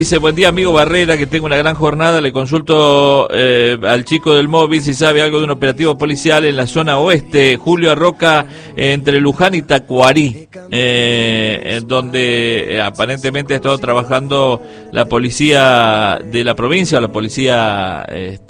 Dice, buen día amigo Barrera, que tengo una gran jornada, le consulto al chico del móvil si sabe algo de un operativo policial en la zona oeste, Julio Arroca, entre Luján y Tacuarí, donde aparentemente ha estado trabajando la policía de la provincia, la policía,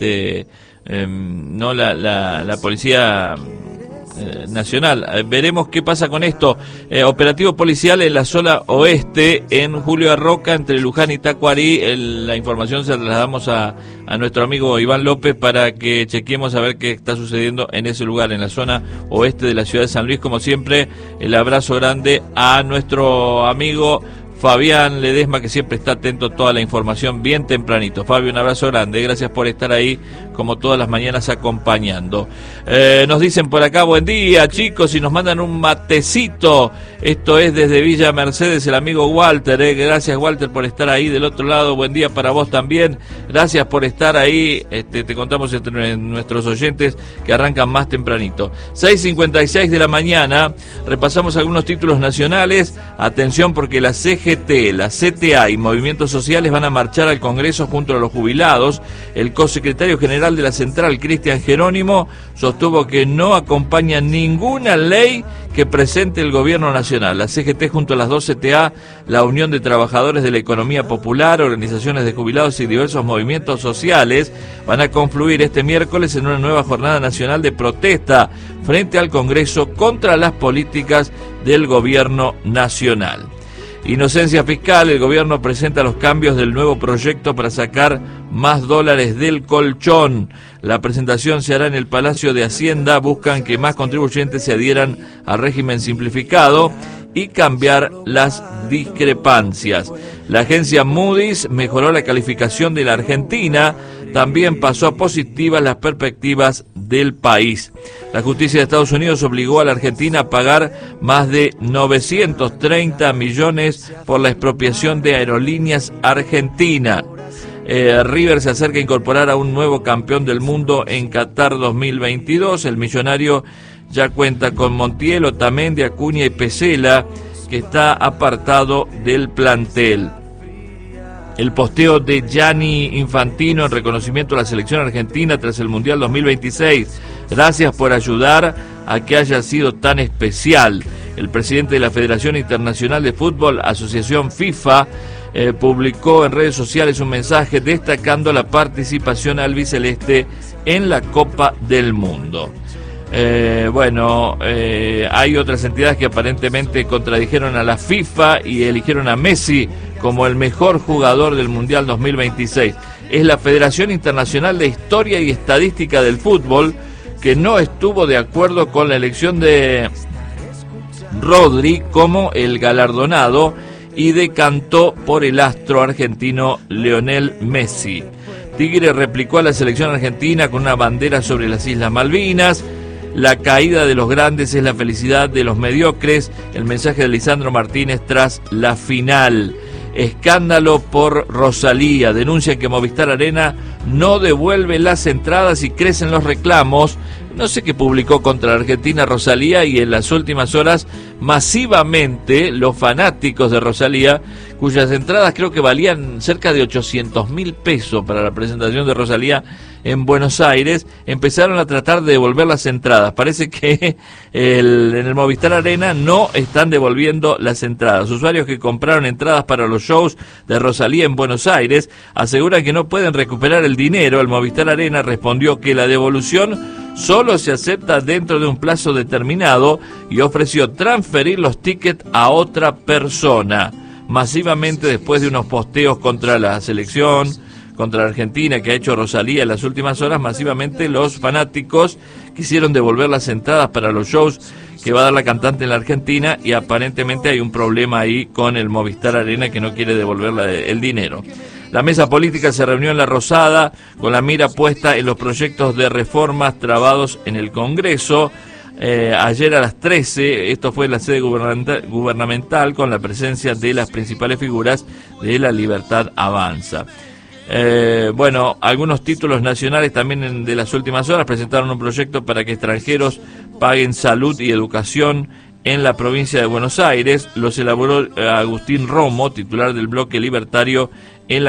no la policía nacional. Veremos qué pasa con esto. Operativo policial en la zona oeste, en Julio Arroca, entre Luján y Tacuarí. La información se la trasladamos a nuestro amigo Iván López para que chequemos a ver qué está sucediendo en ese lugar, en la zona oeste de la ciudad de San Luis. Como siempre, el abrazo grande a nuestro amigo Fabián Ledesma, que siempre está atento a toda la información bien tempranito. Fabio, un abrazo grande, gracias por estar ahí como todas las mañanas acompañando. Nos dicen por acá, buen día chicos, y nos mandan un matecito. Esto es desde Villa Mercedes, el amigo Walter, gracias Walter por estar ahí del otro lado. Buen día para vos también, gracias por estar ahí. Te contamos entre nuestros oyentes que arrancan más tempranito. 6:56 de la mañana, repasamos algunos títulos nacionales. Atención, porque la CGT, la CTA y movimientos sociales van a marchar al Congreso junto a los jubilados. El cosecretario general de la Central, Cristian Jerónimo, sostuvo que no acompaña ninguna ley que presente el gobierno nacional. La CGT junto a las dos CTA, la Unión de Trabajadores de la Economía Popular, organizaciones de jubilados y diversos movimientos sociales van a confluir este miércoles en una nueva jornada nacional de protesta frente al Congreso contra las políticas del gobierno nacional. Inocencia fiscal, el gobierno presenta los cambios del nuevo proyecto para sacar más dólares del colchón. La presentación se hará en el Palacio de Hacienda. Buscan que más contribuyentes se adhieran al régimen simplificado y cambiar las discrepancias. La agencia Moody's mejoró la calificación de la Argentina, también pasó a positivas las perspectivas del país. La justicia de Estados Unidos obligó a la Argentina a pagar más de 930 millones por la expropiación de Aerolíneas Argentina. River se acerca a incorporar a un nuevo campeón del mundo en Qatar 2022. El millonario ya cuenta con Montiel, Otamendi, Acuña y Pesela, que está apartado del plantel. El posteo de Gianni Infantino en reconocimiento a la selección argentina tras el Mundial 2026. Gracias por ayudar a que haya sido tan especial. El presidente de la Federación Internacional de Fútbol, Asociación FIFA, publicó en redes sociales un mensaje destacando la participación albiceleste en la Copa del Mundo. Hay otras entidades que aparentemente contradijeron a la FIFA y eligieron a Messi como el mejor jugador del Mundial 2026. Es la Federación Internacional de Historia y Estadística del Fútbol, que no estuvo de acuerdo con la elección de Rodri como el galardonado y decantó por el astro argentino Lionel Messi. Tigre replicó a la selección argentina con una bandera sobre las Islas Malvinas. La caída de los grandes es la felicidad de los mediocres. El mensaje de Lisandro Martínez tras la final. Escándalo por Rosalía. Denuncia que Movistar Arena no devuelve las entradas y crecen los reclamos. No sé qué publicó contra la Argentina Rosalía, y en las últimas horas masivamente los fanáticos de Rosalía, cuyas entradas creo que valían cerca de 800.000 pesos para la presentación de Rosalía en Buenos Aires, empezaron a tratar de devolver las entradas. Parece que en el Movistar Arena no están devolviendo las entradas. Usuarios que compraron entradas para los shows de Rosalía en Buenos Aires aseguran que no pueden recuperar el dinero. El Movistar Arena respondió que la devolución solo se acepta dentro de un plazo determinado y ofreció transferir los tickets a otra persona. Masivamente, después de unos posteos contra la selección, contra la Argentina que ha hecho Rosalía en las últimas horas, masivamente los fanáticos quisieron devolver las entradas para los shows que va a dar la cantante en la Argentina, y aparentemente hay un problema ahí con el Movistar Arena que no quiere devolver el dinero. La mesa política se reunió en La Rosada con la mira puesta en los proyectos de reformas trabados en el Congreso. Ayer a las 13, esto fue en la sede gubernamental con la presencia de las principales figuras de La Libertad Avanza. Algunos títulos nacionales también de las últimas horas presentaron un proyecto para que extranjeros paguen salud y educación en la provincia de Buenos Aires. Los elaboró Agustín Romo, titular del bloque libertario en la